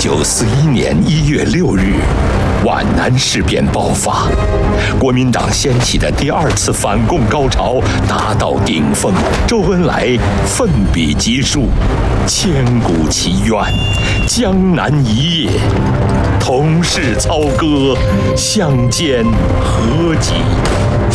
1941年1月6日，皖南事变爆发，国民党掀起的第二次反共高潮达到顶峰。周恩来奋笔疾书，千古奇冤，江南一夜，同是操戈，相煎何急。